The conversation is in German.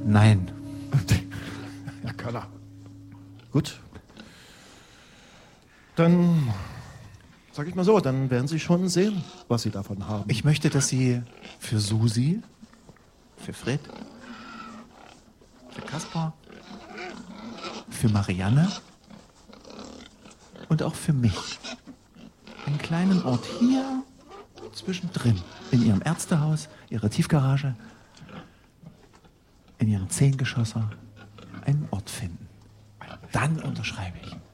Nein. Ja, kann er. Gut. Dann, sag ich mal so, dann werden Sie schon sehen, was Sie davon haben. Ich möchte, dass Sie für Susi, für Fred, für Kaspar, für Marianne und auch für mich einen kleinen Ort hier zwischendrin, in Ihrem Ärztehaus, Ihrer Tiefgarage, in Ihrem 10-Geschosser, einen Ort finden. Dann unterschreibe ich.